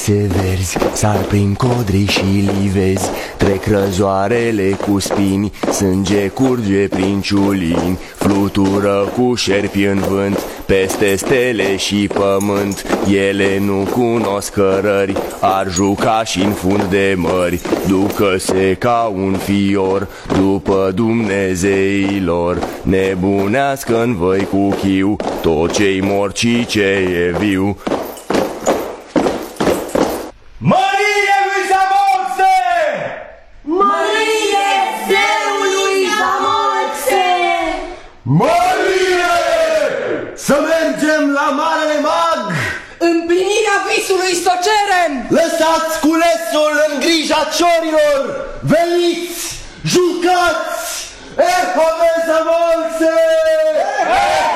vise verzi sar prin codri și livezi, trec răzoarele cu spini, sânge curge prin ciulini, flutură cu șerpi în vânt, peste stele și pământ. Ele nu cunosc cărări, ar juca și-n fund de mări, ducă-se ca un fior după Dumnezeilor. Nebunească-n văi cu chiu tot ce-i mort și ce e viu. Mărie lui Zamolxe! Mărie zeului Zamolxe! Mărie! Să mergem la Marele Mag! Împlinirea visului s-o cerem! Lăsați culesul în grija ciorilor! Veniți! Jucați! Eho de Zamolxe!